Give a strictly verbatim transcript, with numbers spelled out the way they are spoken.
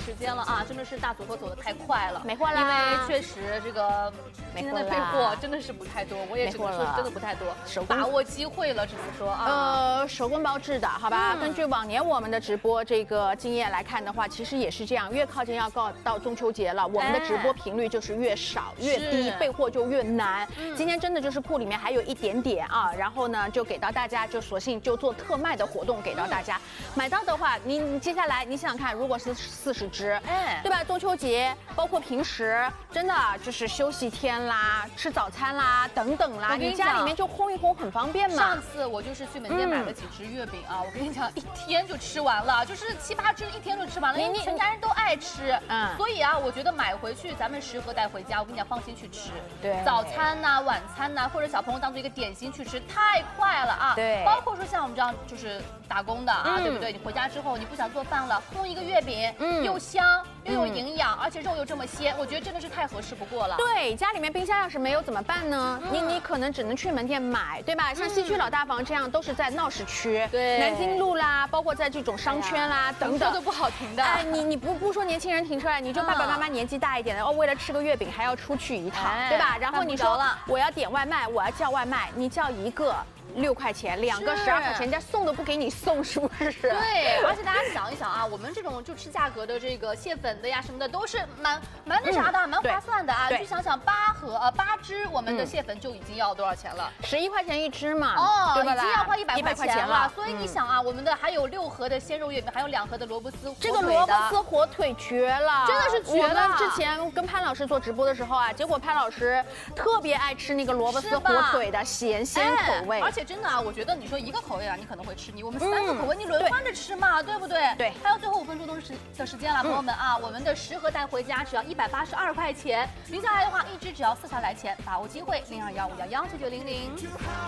时间了啊，真的是大组合走得太快了， 没货啦。 因为确实这个今天的备货真的是不太多，我也只能说真的不太多，把握机会了，只能说啊。 呃，手工包制的，好吧？根据往年我们的直播这个经验来看的话，其实也是这样，越靠近要到到中秋节了，我们的直播频率就是越少越低，备货就越难。今天真的就是库里面还有一点点啊，然后呢就给到大家，就索性就做特卖的活动给到大家。买到的话，你你接下来你想想看，如果是四十只，哎，对吧？中秋节包括平时，真的就是休息天啦、吃早餐啦等等啦，你家里面就烘一烘很方便嘛。 上次我就是去门店买了几只月饼啊，我跟你讲，一天就吃完了，就是七八只一天就吃完了，因为全家人都爱吃，嗯，所以啊，我觉得买回去咱们食盒带回家，我跟你讲，放心去吃。对，早餐呐、晚餐呐，或者小朋友当做一个点心去吃，太快了啊。对，包括说像我们这样就是打工的啊，对不对？你回家之后你不想做饭了，烘一个月饼，嗯，又香又有营养，而且肉又这么鲜，我觉得真的是太合适不过了。 对，家里面冰箱要是没有怎么办呢？你你可能只能去门店买，对吧？像西区老大房这样都是在闹市区，对，南京路啦，包括在这种商圈啦等等， 说的不好听的。 哎，你你不不说年轻人停车来，你就爸爸妈妈年纪大一点的哦，为了吃个月饼还要出去一趟，对吧？然后你说我要点外卖，我要叫外卖，你叫一个六块钱，两个十二块钱，人家送都不给你送，是不是？ 对，而且大家想一想啊，我们这种就吃价格的这个蟹粉的呀什么的，都是蛮蛮那啥的，蛮划算的啊。你去想想，八盒呃八只我们的蟹粉就已经要多少钱了？ 十一块钱一只嘛， 哦， 对吧？ 已经要花一百块钱了。所以你想啊， 嗯、 我们的还有六盒的鲜肉月饼，还有两盒的萝卜丝火腿的， 这个萝卜丝火腿绝了， 真的是绝了。 我们之前跟潘老师做直播的时候啊，结果潘老师特别爱吃那个萝卜丝火腿的咸鲜口味， 哎、而且真的啊，我觉得你说一个口味啊，你可能会吃腻，我们三个口味你轮换着吃嘛，对不对？对。还有最后五分钟的时的时间了，朋友们啊，我们的十盒带回家只要一百八十二块钱，零下来的话一只只要四十来钱，把握机会，零二幺五幺幺九九零零。